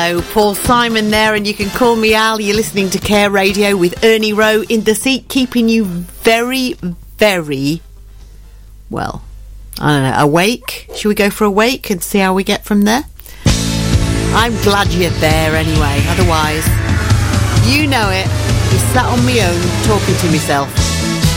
go. Paul Simon there, and you can call me Al. You're listening to Care Radio with Ernie Rowe in the seat, keeping you very, very, well, I don't know, awake. Should we go for awake and see how we get from there? I'm glad you're there anyway. Otherwise, you know it. You sat on my own talking to myself.